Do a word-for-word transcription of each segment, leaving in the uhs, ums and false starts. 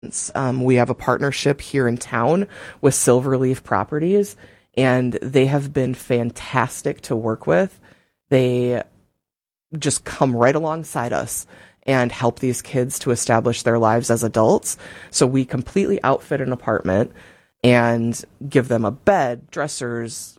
Um, we have a partnership here in town with Silverleaf Properties, and they have been fantastic to work with. They just come right alongside us and help these kids to establish their lives as adults. So we completely outfit an apartment and give them a bed, dressers,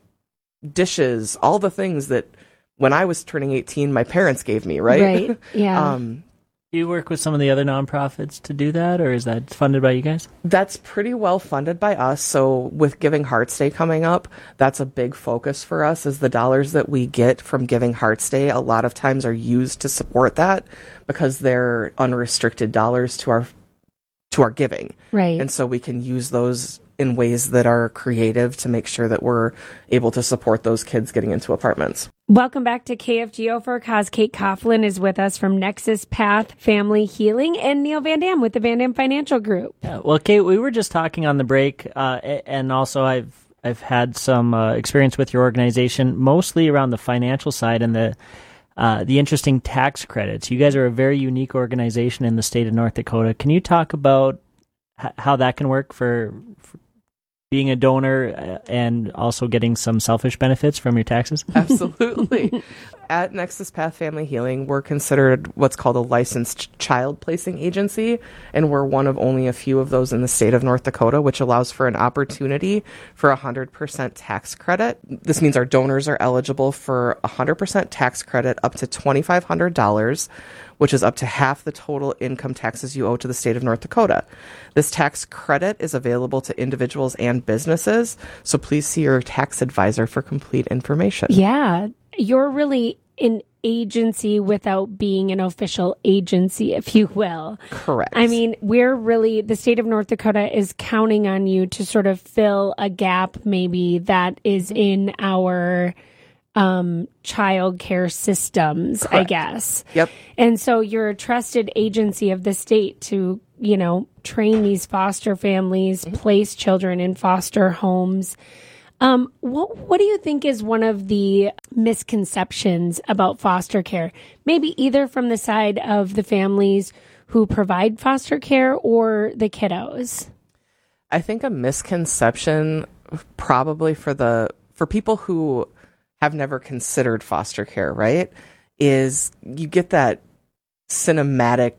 dishes, all the things that when I was turning eighteen, my parents gave me, right? Right, yeah. um, Do you work with some of the other nonprofits to do that, or is that funded by you guys? That's pretty well funded by us. So with Giving Hearts Day coming up, that's a big focus for us, is the dollars that we get from Giving Hearts Day a lot of times are used to support that because they're unrestricted dollars to our to our giving. Right. And so we can use those in ways that are creative to make sure that we're able to support those kids getting into apartments. Welcome back to K F G O for Cause. Kate Coughlin is with us from Nexus Path Family Healing, and Neil Van Dam with the Van Dam Financial Group. Yeah, well, Kate, we were just talking on the break, uh, and also I've I've had some uh, experience with your organization, mostly around the financial side and the uh, the interesting tax credits. You guys are a very unique organization in the state of North Dakota. Can you talk about h- how that can work for, for being a donor and also getting some selfish benefits from your taxes? Absolutely. At Nexus Path Family Healing, we're considered what's called a licensed child placing agency, and we're one of only a few of those in the state of North Dakota, which allows for an opportunity for a one hundred percent tax credit. This means our donors are eligible for a one hundred percent tax credit up to two thousand five hundred dollars, which is up to half the total income taxes you owe to the state of North Dakota. This tax credit is available to individuals and businesses, so please see your tax advisor for complete information. Yeah, you're really an agency without being an official agency, if you will. Correct. I mean, we're really, the state of North Dakota is counting on you to sort of fill a gap maybe that is in our um, child care systems, Correct. I guess. Yep. And so you're a trusted agency of the state to, you know, train these foster families, mm-hmm. place children in foster homes. Um, what what do you think is one of the misconceptions about foster care? Maybe either from the side of the families who provide foster care or the kiddos? I think a misconception probably for the for people who have never considered foster care, right, is you get that cinematic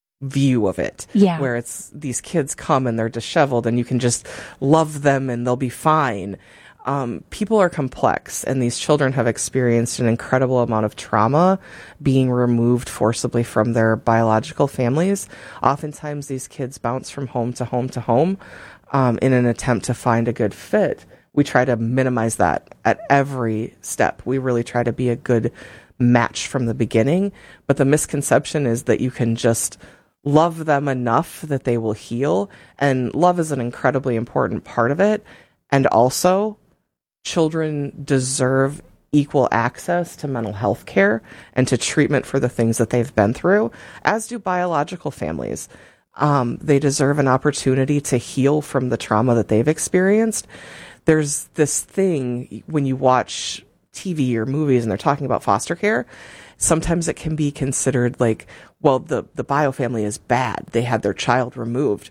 view of it, yeah. where it's these kids come and they're disheveled and you can just love them and they'll be fine. Um, people are complex, and these children have experienced an incredible amount of trauma being removed forcibly from their biological families. Oftentimes, these kids bounce from home to home to home um, in an attempt to find a good fit. We try to minimize that at every step. We really try to be a good match from the beginning, but the misconception is that you can just love them enough that they will heal, and love is an incredibly important part of it. And also, children deserve equal access to mental health care and to treatment for the things that they've been through, as do biological families. Um, they deserve an opportunity to heal from the trauma that they've experienced. There's this thing when you watch T V or movies and they're talking about foster care, sometimes it can be considered like, well, the, the bio family is bad. They had their child removed.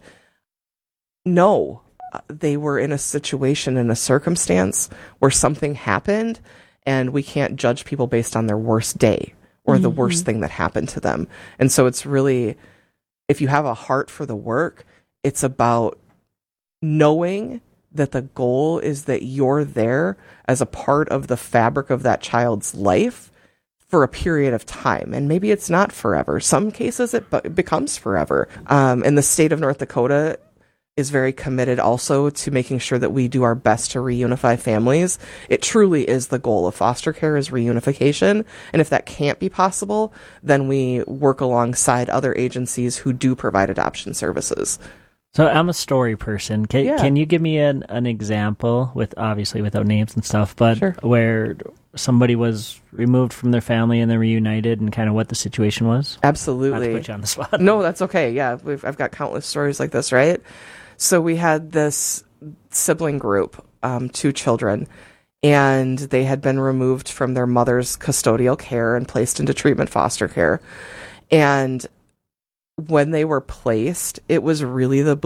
No. They were in a situation, in a circumstance where something happened, and we can't judge people based on their worst day or mm-hmm. the worst thing that happened to them. And so it's really, if you have a heart for the work, it's about knowing that the goal is that you're there as a part of the fabric of that child's life for a period of time. And maybe it's not forever. Some cases it, be- it becomes forever. Um, and the state of North Dakota is very committed also to making sure that we do our best to reunify families. It truly is the goal of foster care, is reunification. And if that can't be possible, then we work alongside other agencies who do provide adoption services. So I'm a story person. Can, yeah. can you give me an, an example, with obviously without names and stuff, but sure. where somebody was removed from their family and then reunited, and kind of what the situation was? Absolutely. Not to put you on the spot. No, that's okay. Yeah, we've, I've got countless stories like this, right? So we had this sibling group, um, two children, and they had been removed from their mother's custodial care and placed into treatment foster care. And when they were placed, it was really the